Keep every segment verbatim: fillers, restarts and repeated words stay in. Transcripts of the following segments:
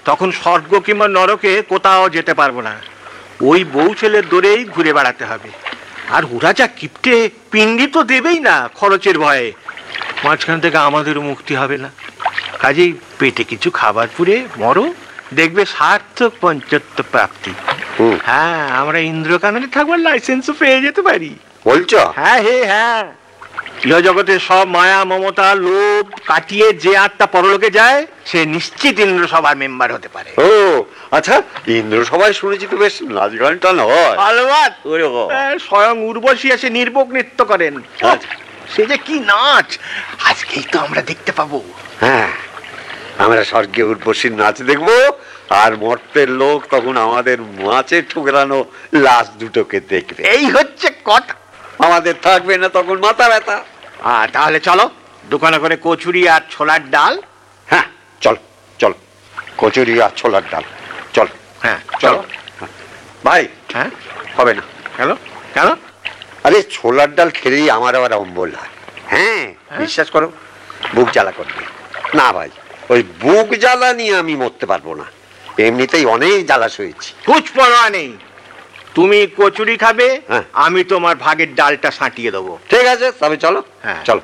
তখন স্বর্গ কিংবা নরকে কোথাও যেতে পারবো না, ওই বউ ছেলের দৌড়েই ঘুরে বেড়াতে হবে। আর ওরা যা কিপটে, পিণ্ডি তো দেবেই না খরচের ভয়ে, মাঝখান থেকে আমাদেরও মুক্তি হবে না। কাজেই পেটে কিছু খাবার পুরে মরো, দেখবে সার্থক পঞ্চত্ব প্রাপ্তি। হ্যাঁ, আমরা ইন্দ্রকাননে থাকবার লাইসেন্সও পেয়ে যেতে পারি। বলছ? হ্যাঁ হে হ্যাঁ, ইহ জগতের সব মায়া মমতা লোভ কাটিয়ে যে আত্মা পরলোকে যায়, সে নিশ্চিত ইন্দ্র সভার মেম্বার হতে পারে। ও আচ্ছা, ইন্দ্র সবাই শুনেছি তো বেশ নাচ গান টান হয়। আলবাত, স্বয়ং উর্বশী এসে নির্বোগ নৃত্য করেন। সে যে কি নাচ, আজকেই তো আমরা দেখতে পাবো। হ্যাঁ, আমরা স্বর্গে উর্বশীর নাচ দেখবো, আর মর্তের লোক তখন আমাদের মাছে ঠুকরানো লাশ দুটোকে দেখবে। এই হচ্ছে কথা। আমাদের থাকবে না তখন মাথা ব্যথা। আর তাহলে চলো দোকানে করে কচুরি আর ছোলার ডাল। হ্যাঁ চল চল, কচুরি আর ছোলার ডাল চল। হ্যাঁ চলো ভাই। হ্যাঁ হবে না। কেন কেন? আরে ছোলার ডাল খেলেই আমার আবার অম্বল হয়। হ্যাঁ বিশ্বাস করো, বুক জ্বালা করবে না ভাই। ওই বুক জ্বালা নিয়ে আমি মরতে পারবো না, এমনিতেই অনেক জ্বালা সয়েছি। কুছ পরোয়া নেই, তুমি কচুরি খাবে, আমি তোমার ভাগের ডালটা সাঁটিয়ে দেবো। ঠিক আছে তবে চলো। হ্যাঁ চলো।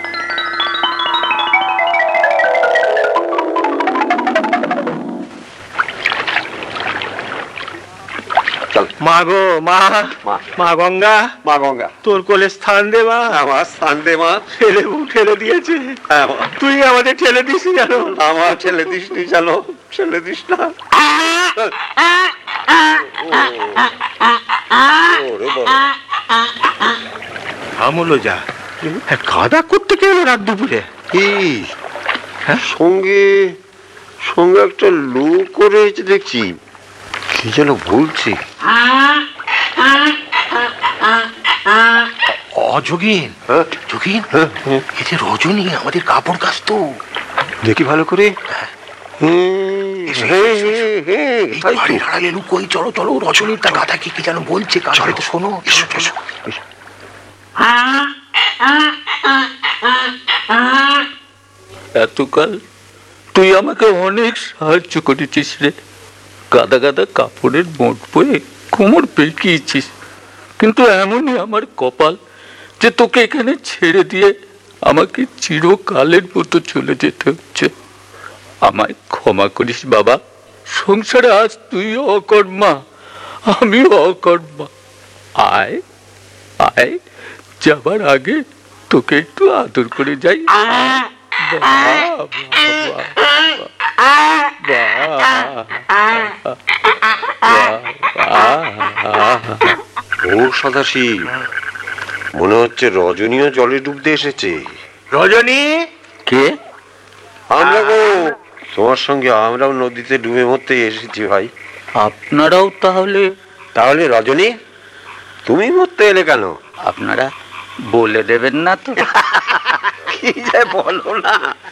মা গো মা, মা গঙ্গা, মা গঙ্গা তোর কোলে স্থান দে মা। আমার স্থান দে মা। ঠেলে ঠেলে দিয়েছে, তুই আমাদের ঠেলে দিস জানো। আমার ঠেলে দিস নি জানো, ঠেলে দিস না। আমলো যা, খাওয়া করতে কে এলো রাত দুপুরে? এই সঙ্গে সঙ্গে একটা লোক করে দেখছি, কি যেন বলছি। অযোগিন, যোগিন, এই যে রজনী আমাদের কাপড় কাচতো, দেখি ভালো করে। লুকোই, চলো চলো, রজনীর তার গাধা কি কি যেন বলছে, কাছে তো শোনো। এতকাল তুই আমাকে অনেক সাহায্য করেছিস রে, গাদা গাদা কাপড়ের মোট বয়ে কোমর পেঁকিয়েছিস, কিন্তু এমনই আমার কপাল যে তোকে এখানে ছেড়ে দিয়ে আমাকে চিরকালের মতো চলে যেতে হচ্ছে। আমায় ক্ষমা করিস বাবা, সংসারে আজ তুই অকর্মা, আমি অকর্মা। আয় আয়, যাবার আগে তোকে একটু আদর করে যাই। ও সদাশিব, মনে হচ্ছে রজনীও জলে ডুবতে এসেছে। রজনী কে? আমরা গো, তোমার সঙ্গে আমরাও নদীতে ডুবে মরতে এসেছি ভাই। আপনারাও তাহলে? তাহলে রজনী তুমি মরতে এলে কেন? আপনারা বলে দেবেন না তো? কি যে বলো না,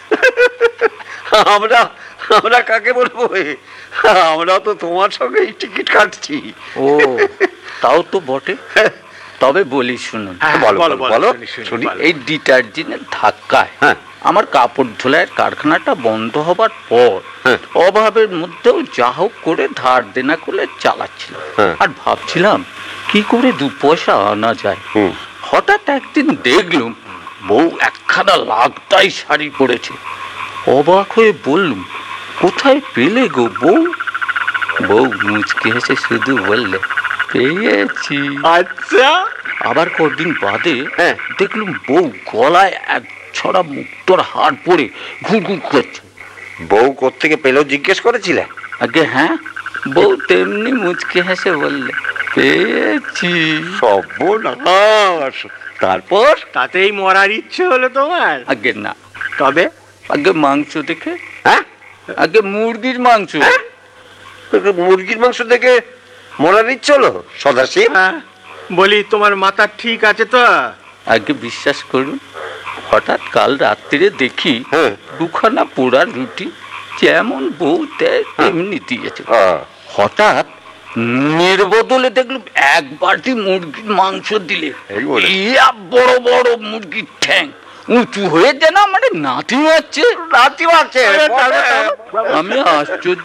আমরা আমরা কাকে বলবো? আমরা তো তোমার সঙ্গে টিকিট কাটছি। ও তাও তো বটে, তবে বলি শুনুন। বলো বলো শুনি। এই ডিটারজেন্টের ধাক্কায় আমার কাপড় ধোলাইয়ের কারখানাটা বন্ধ হবার পর অভাবের মধ্যেও যা হোক করে ধার দেনা করে চালাচ্ছিলাম, আর ভাবছিলাম কি করে দু পয়সা আনা যায়। হঠাৎ একদিন দেখলুম বউ একখানা লাগতাই শাড়ি পরেছে। অবাক হয়ে বললুম, কোথায় পেলে গো বউ? বউ মুচকে হেসে শুধু বললে, পেয়েছি। আচ্ছা। আবার কদিন বাদে দেখলুম বউ গলায় এক ছড়া মুক্তোর হার পরে ঘুর ঘুর করছে। বউ কোত্থেকে পেলো জিজ্ঞেস করেছিলে? আগে হ্যাঁ, বউ তেমনি মুচকে হেসে বললে, পেয়েছি। সর্বনাশ। তারপর? তাতেই মরার ইচ্ছে হলো তোমার? আগে না। তবে? আগে মাংস দেখে। হ্যাঁ, আগে মুরগির মাংস। মুরগির মাংস দেখে মরার ইচ্ছে হলো সদাশিব? বলি তোমার মাথা ঠিক আছে তো? আগে বিশ্বাস করুন, হঠাৎ কাল রাত্রিরে দেখি দুখানা পোড়া রুটি যেমন বউ দেয় তেমনি দিয়েছে। হঠাৎ নুনের বদলে দেখলাম এক বাটি মুরগির মাংস দিলে, বড় বড় মুরগির ঠ্যাং উঁচু হয়ে যেন মানে নাতি মারছে নাতি মারছে। আমি আশ্চর্য